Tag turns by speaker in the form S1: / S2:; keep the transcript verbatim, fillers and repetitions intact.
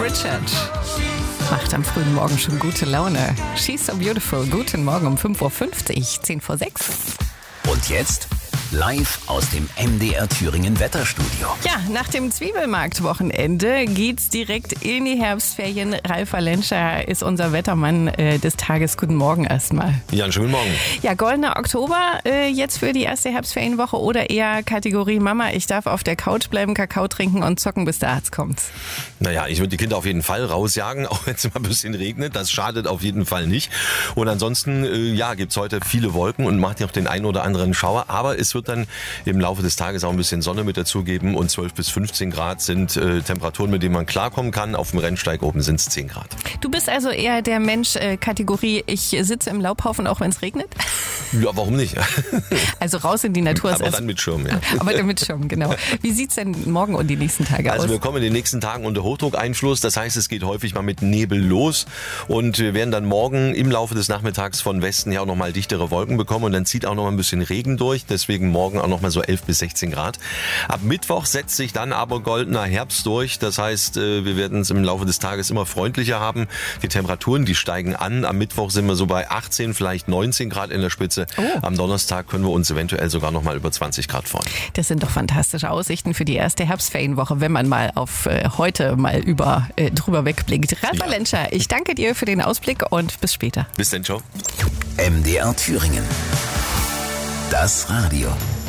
S1: Richard macht am frühen Morgen schon gute Laune. She's so beautiful. Guten Morgen um fünf Uhr fünfzig, zehn vor sechs.
S2: Und jetzt live aus dem M D R Thüringen Wetterstudio.
S1: Ja, nach dem Zwiebelmarkt-Wochenende geht's direkt in die Herbstferien. Ralf Walenscher ist unser Wettermann äh, des Tages. Guten Morgen erstmal.
S3: Ja, einen schönen Morgen.
S1: Ja, goldener Oktober äh, jetzt für die erste Herbstferienwoche oder eher Kategorie Mama, ich darf auf der Couch bleiben, Kakao trinken und zocken, bis der Arzt kommt?
S3: Naja, ich würde die Kinder auf jeden Fall rausjagen, auch wenn es mal ein bisschen regnet. Das schadet auf jeden Fall nicht. Und ansonsten, äh, ja, gibt's heute viele Wolken und macht ja auch den einen oder anderen Schauer. Aber es wird dann im Laufe des Tages auch ein bisschen Sonne mit dazugeben und zwölf bis fünfzehn Grad sind äh, Temperaturen, mit denen man klarkommen kann. Auf dem Rennsteig oben sind es zehn Grad.
S1: Du bist also eher der Mensch äh, Kategorie, ich sitze im Laubhaufen, auch wenn es regnet?
S3: Ja, warum nicht?
S1: Also raus in die Natur.
S3: Aber dann mit Schirm, ja.
S1: Aber dann mit Schirm, genau. Wie sieht's denn morgen und die nächsten Tage
S3: also
S1: aus?
S3: Also wir kommen in den nächsten Tagen unter Hochdruckeinfluss. Das heißt, es geht häufig mal mit Nebel los und wir werden dann morgen im Laufe des Nachmittags von Westen her auch nochmal dichtere Wolken bekommen und dann zieht auch noch mal ein bisschen Regen durch. Deswegen morgen auch noch mal so elf bis sechzehn Grad. Ab Mittwoch setzt sich dann aber goldener Herbst durch. Das heißt, wir werden es im Laufe des Tages immer freundlicher haben. Die Temperaturen, die steigen an. Am Mittwoch sind wir so bei achtzehn, vielleicht neunzehn Grad in der Spitze. Oh. Am Donnerstag können wir uns eventuell sogar noch mal über zwanzig Grad freuen.
S1: Das sind doch fantastische Aussichten für die erste Herbstferienwoche, wenn man mal auf äh, heute mal über äh, drüber wegblickt. Ralf Walenscher, ich danke dir für den Ausblick und bis später.
S3: Bis dann, ciao.
S2: M D R Thüringen. Das Radio.